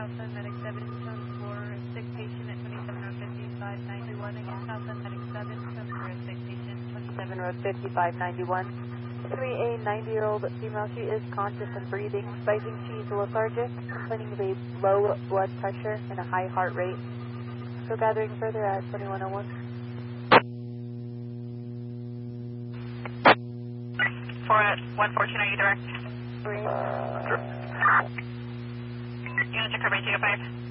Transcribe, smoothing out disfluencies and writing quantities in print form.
Southland Medic 7, shown for sick patient at 27 Road 5591. Again, Southland Medic 7, shown for a sick patient, 27 Road 5591. It's going to be a 90-year-old female. She is conscious and breathing. Spiking, she's lethargic, complaining of a low blood pressure and a high heart rate. So gathering further at 2101. 4 at 114, are you direct? Great. Units are covering 2 to 5.